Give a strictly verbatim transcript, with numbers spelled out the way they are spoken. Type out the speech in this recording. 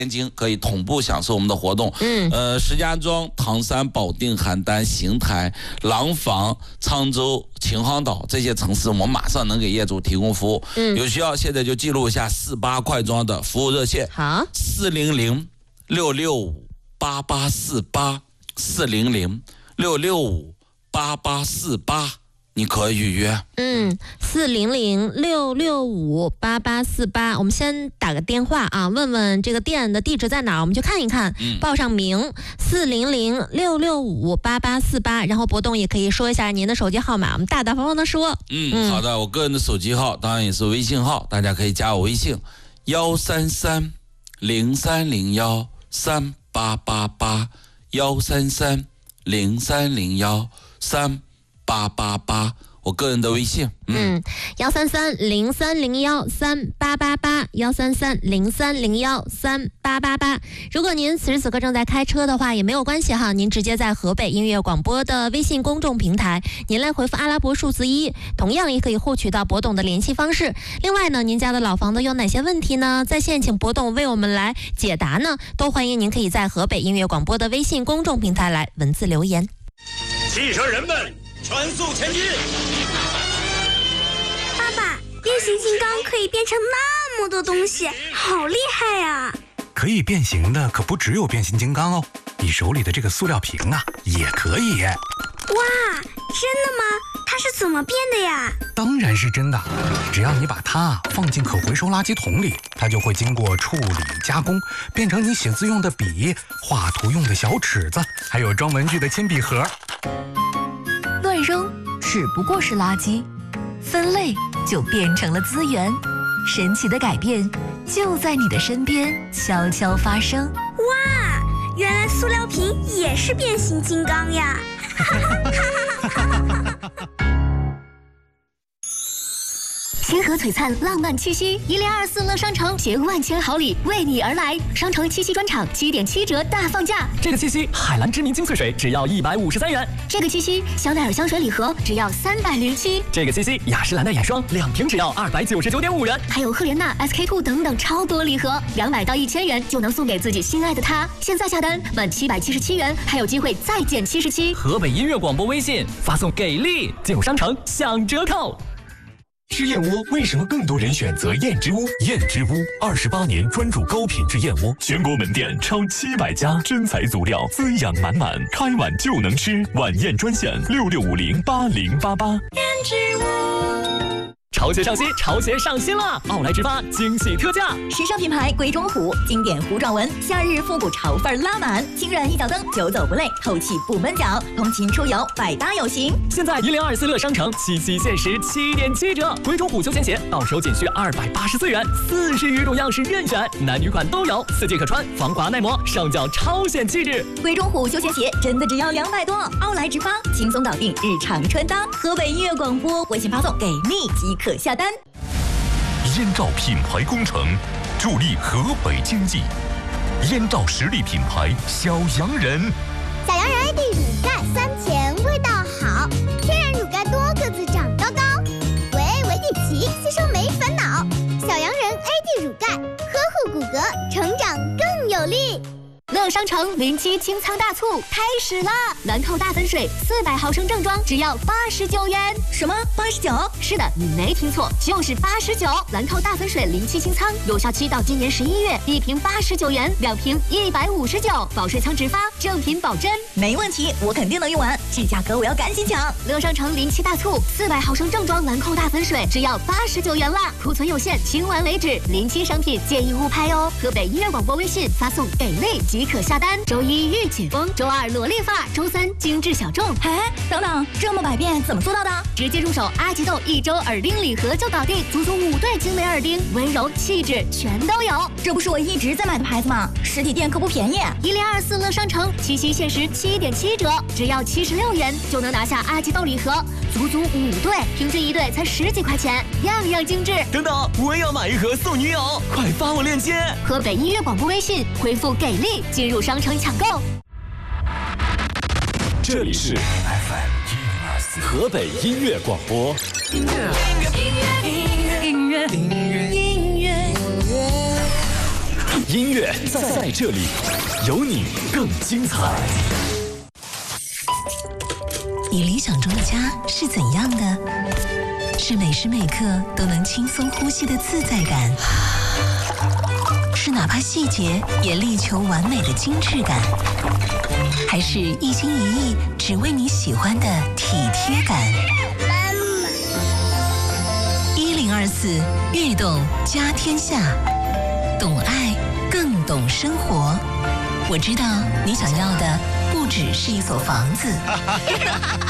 天津可以同步享受我们的活动。 嗯， 呃，石家庄、唐山、保定、邯郸、邢台、廊坊、沧州、秦皇岛这些城市，我们马上能给业主提供服务。 嗯， 有需要现在就记录一下四八快装的服务热线。 好， 四零零六六五八八四八，四零零六六五八八四八。你可以预约， 嗯，四零零六六五八八四八，我们先打个电话啊，问问这个店的地址在哪儿，我们去看一看， 嗯、 报上名，四零零六六五八八四八，然后博栋也可以说一下您的手机号码，我们大大方方的说。 嗯，嗯好的，我个人的手机号当然也是微信号，大家可以加我微信幺三三零三零幺三八八八幺三三零三零幺三。八八八，我个人的微信， 嗯，幺三三零三零幺三八八八，幺三三零三零幺三八八八。如果您此时此刻正在开车的话，也没有关系哈，您直接在河北音乐广播的微信公众平台，您来回复阿拉伯数字一，同样也可以获取到博董的联系方式。另外呢，您家的老房子有哪些问题呢？在线请博董为我们来解答呢，都欢迎您可以在河北音乐广播的微信公众平台来文字留言。 汽车人们，全速前进！ 爸爸，变形金刚可以变成那么多东西，好厉害呀！ 可以变形的可不只有变形金刚哦，你手里的这个塑料瓶啊，也可以。 哇，真的吗？它是怎么变的呀？ 当然是真的，只要你把它放进可回收垃圾桶里，它就会经过处理加工，变成你写字用的笔、画图用的小尺子，还有装文具的铅笔盒。 乱扔只不过是垃圾，分类就变成了资源。神奇的改变就在你的身边悄悄发生。 哇，原来塑料瓶也是变形金刚呀！ 星河璀璨，浪漫气息，一零二四乐商城携万千好礼为你而来。商城七夕专场七点七折大放价。 这个七夕，海蓝知名精粹水只要一百五十三元。 这个七夕，香奈儿香水礼盒只要三百零七。 这个七夕，雅诗兰黛眼霜两瓶只要二百九十九点五元。 还有赫莲娜、S K two 等等超多礼盒，两百到一千元就能送给自己心爱的他。现在下单满七百七十七元，还有机会再减七十七。 河北音乐广播微信发送给力，进入商城享折扣。 吃燕窝为什么更多人选择燕之屋？燕之屋二十八年专注高品质燕窝，全国门店超七百家，真材足料，滋养满满，开碗就能吃。晚宴专线六六五零八零八八。 燕之屋。 潮鞋上新，潮鞋上新了！奥莱直发惊喜特价， 时尚品牌鬼冢虎，经典糊状纹，夏日复古潮范拉满，轻软一脚蹬，久走不累，透气不闷脚，通勤出游百搭有型。 现在一零二四乐商城七夕限时七点七折，鬼冢虎休闲鞋到手仅需二百八十四元，四十余种样式任选，男女款都有，四季可穿，防滑耐磨，上脚超显气质。 鬼冢虎休闲鞋真的只要两百多，奥莱直发轻松搞定日常穿搭。河北音乐广播微信发送给力即可下单。 燕赵品牌工程助力河北经济，燕赵实力品牌小洋人。 小洋人 A D 乳钙酸甜味道好，天然乳钙多，个子长高高。喂，维迪奇吸收没烦恼。小洋人 A D 乳钙，呵护骨骼，成长更有力。 乐商城零七清仓大促开始了，兰蔻大粉水四百毫升正装只要八十九元。 什么？八十九？ 是的，你没听错，就是八十九。兰蔻大粉水零七清仓有效期到今年十一月，一瓶八十九元，两瓶一百五十九，保水仓直发，正品保真， 没问题，我肯定能用完。这价格我要赶紧抢！ 乐商城零七大促，四百毫升正装兰蔻大粉水只要八十九元啦，库存有限，清完为止。零七商品建议勿拍哦。河北音乐广播微信发送给力即可下单。周一御姐风，周二萝莉发，周三精致小众。 哎，等等，这么百变怎么做到的？ 直接入手阿吉豆一周耳钉礼盒就搞定，足足五对精美耳钉，温柔气质全都有。 这不是我一直在买的牌子吗？实体店可不便宜。 一零二四乐商城七夕限时七点七折，只要七十六元就能拿下阿吉豆礼盒，足足五对，平均一对才十几块钱，样样精致。 等等，我也要买一盒送女友，快发我链接。 河北音乐广播微信回复给力进入商城抢购。 这里是 F M 一零二四河北音乐广播。音乐，音乐，音乐，音乐，音乐，音乐。 音乐在在这里，有你更精彩。 你理想中的家是怎样的？是每时每刻都能轻松呼吸的自在感，是哪怕细节也力求完美的精致感，还是一心一意只为你喜欢的体贴感？一零二四悦动家天下，懂爱更懂生活。我知道你想要的不只是一所房子。